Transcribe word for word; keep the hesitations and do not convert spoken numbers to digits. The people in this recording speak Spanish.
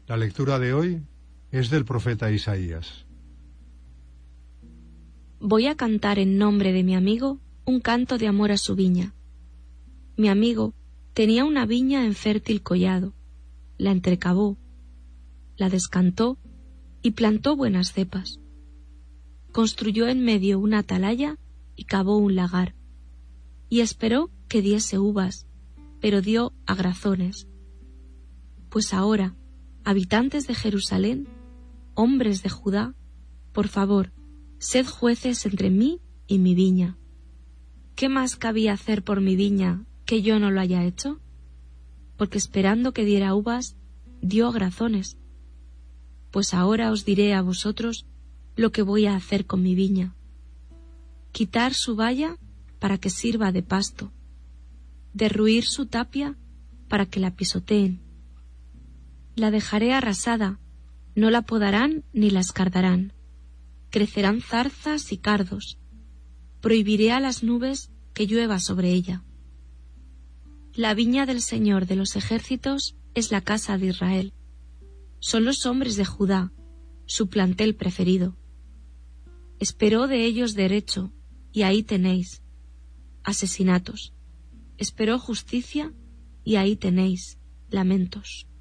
La lectura de hoy es del profeta Isaías. Voy a cantar en nombre de mi amigo un canto de amor a su viña. Mi amigo tenía una viña en fértil collado, la entrecavó, la descantó y plantó buenas cepas. Construyó en medio una atalaya y cavó un lagar, y esperó que diese uvas, pero dio agrazones. Pues ahora, habitantes de Jerusalén, hombres de Judá, por favor, sed jueces entre mí y mi viña. ¿Qué más cabía hacer por mi viña que yo no lo haya hecho? Porque esperando que diera uvas, dio agrazones. Pues ahora os diré a vosotros lo que voy a hacer con mi viña. Quitar su valla para que sirva de pasto, derruir su tapia para que la pisoteen. La dejaré arrasada, no la podarán ni la escardarán. Crecerán zarzas y cardos. Prohibiré a las nubes que llueva sobre ella. La viña del Señor de los ejércitos es la casa de Israel. Son los hombres de Judá, su plantel preferido. Esperó de ellos derecho, y ahí tenéis asesinatos. Esperó justicia, y ahí tenéis lamentos.